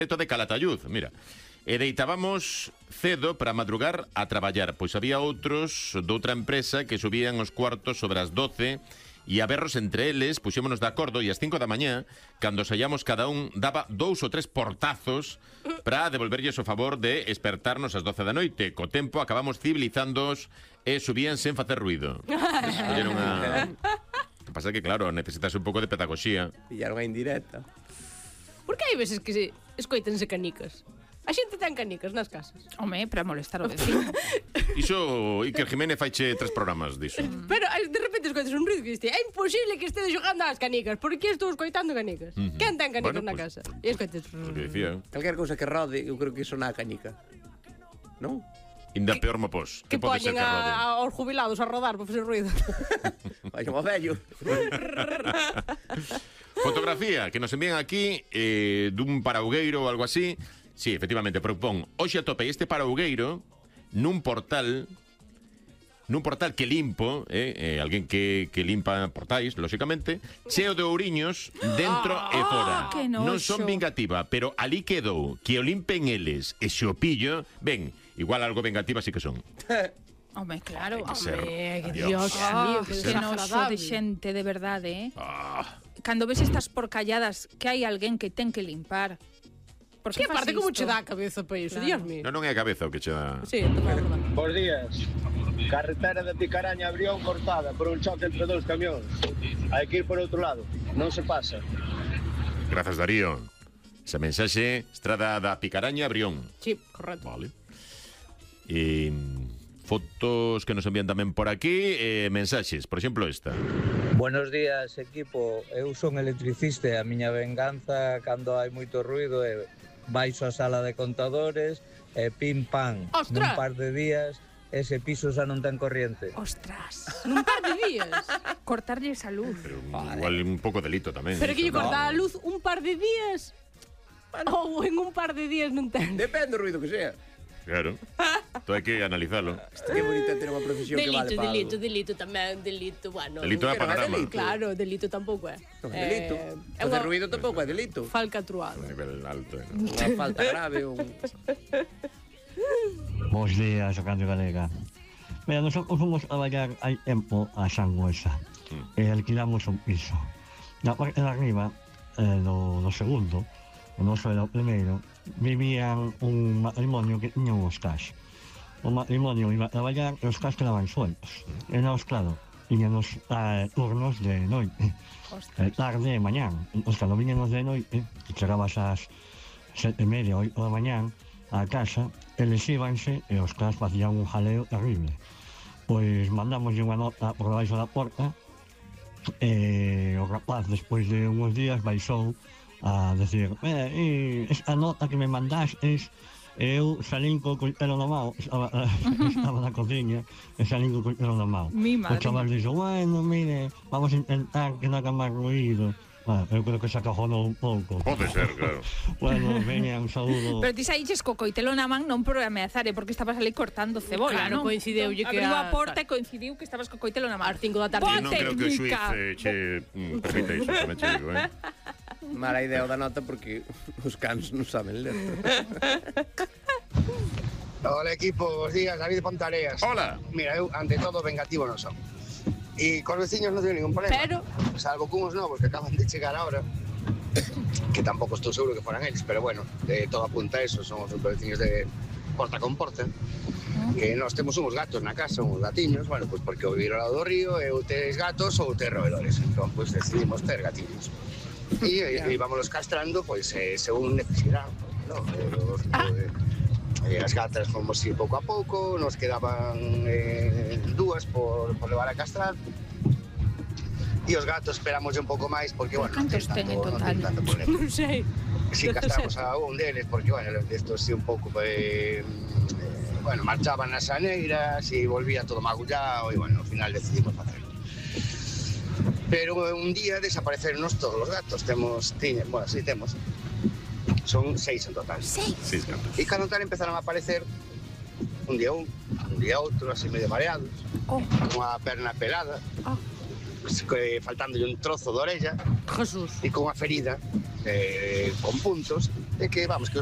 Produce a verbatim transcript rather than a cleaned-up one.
de Calatayud, mira. E deitábamos cedo para madrugar a traballar, pois había outros doutra empresa que subían os cuartos sobre as doce e a berros entre eles, puxémonos de acordo e ás cinco da mañá, cando saíamos cada un, daba dous ou tres portazos para devolverlles o favor de espertarnos ás doce da noite. Co tempo acabamos civilizándoos e subían sen facer ruido. Escolleron a... O que pasa é que, claro, necesitas un pouco de pedagogía. Pillaron a indirecta. Por que hai veces que se escoítense canicas? A xente ten canicas nas casas. Home, para molestar o vecino. Iso, Iker Jiménez faiche tres programas diso. Pero de repente escoites un ruido que diste, é imposible que estedes xogando ás canicas. Por que estou escoitando canicas? Uh -huh. Quen ten canicas Bueno, na pues, casa? E escoites... O que dicía. Calquer cousa que rode, eu creo que iso na canica. Non? Inda peor mopós. Que, que pode ser poñen que rode? a, aos jubilados a rodar para facer ruido. Vai como vello. Fotografía que nos envían aquí eh, dun paraugueiro ou algo así. Sí, efectivamente, propón. Hoxe atopei este paraugueiro nun portal nun portal que limpo, eh, eh, alguén que, que limpa portais, lóxicamente, cheo de ouriños dentro ah, e fora. Que non son vingativa, pero ali quedou que o limpen eles e se o pillo, ben, igual algo vengativa sí que son. Home, claro. Hai que ser. Home, que Dios. Dios Ah, mío, que que noso de desagradable. xente, de verdade, eh? Ah, Cando ves estas porcalladas que hai alguén que ten que limpar. Por Que que aparte fas como isto? che dá a cabeza para iso, Claro. Dios mío. non, non é a cabeza o que che dá. Sí, tamén é verdade. Bos días. Carretera de Picaraña a Brión cortada por un choque entre dous camións. Hai que ir por outro lado. Non se pasa. Grazas, Darío. Esa mensaxe, Estrada da Picaraña, Brión. Sí, correcto. Vale. E fotos que nos envían tamén por aquí, eh, mensaxes, por exemplo esta. Buenos días, equipo. Eu son electricista e a miña venganza cando hai moito ruido é baixo a sala de contadores e pim pam. Ostras! Nun par de días ese piso xa non ten corriente. Ostras. Nun par de días. Cortarlles a luz. Pero igual un pouco delito tamén. Pero que lle iso, ¿no? corta a luz un par de días. Ou en un par de días non ten. Depende do ruido que sea. Claro. Todo hai que analizalo. Que bonito ter unha profesión que vale Delito, para delito, algo. delito tamén, delito, bueno. Delito é Que non é panorama. delito. Claro, delito tampouco é. Non é delito. Eh, é Facer unha ruido tampouco é delito. falcatruada. Un nivel alto. Eh. Unha falta grave ou... Bos días, a Radio Galega. Mira, nosotros fomos a traballar hai tempo a Sangüesa Mm. e alquilamos un piso. Na parte de arriba, eh, do, do segundo, o noso era o primeiro, vivían un matrimonio que tiña uns cas. O matrimonio iba a traballar e os cas quedaban sueltos. E nós, claro, tiñanos eh, turnos de noite, eh, tarde e mañán. Entón, cando viñanos de noite, que chegabas ás sete e media, oito da mañán, a casa, eles íbanse e os cas facían un jaleo terrible. Pois mandamos unha nota por debaixo da porta e o rapaz, despois de uns días, baixou a decir, eh, esta nota que me mandastes, eu salín co coitelo na mão, estaba, estaba na cociña, e salín co coitelo na mão. Mi madre. O chaval dixo, bueno, mire, vamos a intentar que non haga máis ruido. Ah, eu creo que se acojonou un pouco. Pode ser, claro. Bueno, veña, un saúdo. Pero ti saíches co coitelo na man non por ameazar, eh, porque estabas ali cortando cebola, Claro, non? coincideulle que Abriu a- a porta e coincidiu que estabas co coitelo na man. Ás cinco da tarde. Boa Eu non creo que o xuiz técnica. eh, che mm, permita iso, tamén che digo, eh. Mala idea o da nota porque os cans non saben ler. Hola equipo, bos días, David Pontareas. Hola. Mira, eu ante todo vengativo non son. E cos veciños non teño ningún problema. Pero... Salvo cunhos novos que acaban de chegar ahora, que tampouco estou seguro que foran eles, pero bueno, de todo apunta a eso, son os veciños de porta con porta. Que nós temos uns gatos na casa, uns gatiños, bueno, pois porque eu vivir ao lado do río, eu tedes gatos ou ter roedores, entón pois decidimos ter gatiños. E, e, e vámonos castrando, pois, eh, según necesidade, no? Os, eh, eh, as gatas fomos ir pouco a pouco, nos quedaban eh, dúas por, por levar a castrar, e os gatos esperamos un pouco máis porque, bueno, non Cantos ten ten en tanto, non total? ten tanto problema. Non sei. Si castramos a un deles porque, bueno, esto sí un pouco eh, eh, bueno, marchaban nas aneiras e volvía todo magullado e, bueno, ao final decidimos facerlo. Pero un día desapareceronos todos os gatos. Temos, tiña, bueno, sí temos. Son seis en total. Seis? Seis gatos. E cando tal empezaron a aparecer un día un, un día outro, así medio mareados, Oh. cunha perna pelada, Oh. que, faltándolle un trozo de orella Jesús. e con unha ferida eh, con puntos É que, vamos, que